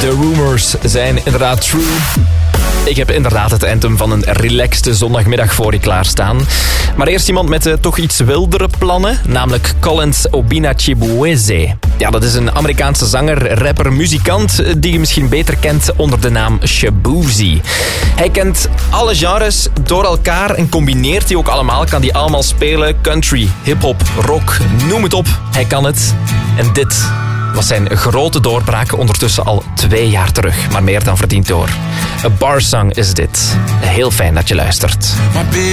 De rumors zijn inderdaad true. Ik heb inderdaad het anthem van een relaxte zondagmiddag voor je klaarstaan. Maar eerst iemand met toch iets wildere plannen, namelijk Collins Obinna-Chibueze. Ja, dat is een Amerikaanse zanger, rapper, muzikant die je misschien beter kent onder de naam Shaboozey. Hij kent alle genres door elkaar en combineert die ook allemaal. Kan die allemaal spelen, country, hip-hop, rock, noem het op. Hij kan het. En dit was zijn grote doorbraak, ondertussen al 2 jaar terug. Maar meer dan verdiend door. A bar song is dit. Heel fijn dat je luistert.